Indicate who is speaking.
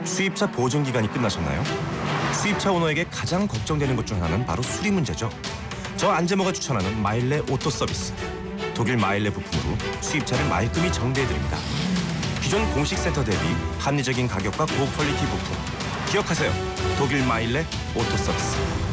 Speaker 1: 수입차 보증 기간이 끝나셨나요? 수입차 오너에게 가장 걱정되는 것 중 하나는 바로 수리 문제죠. 저 안재모가 추천하는 마일레 오토 서비스. 독일 마일레 부품으로 수입차를 말끔히 정비해드립니다. 기존 공식 센터 대비 합리적인 가격과 고퀄리티 부품. 기억하세요. 독일 마일레 오토 서비스.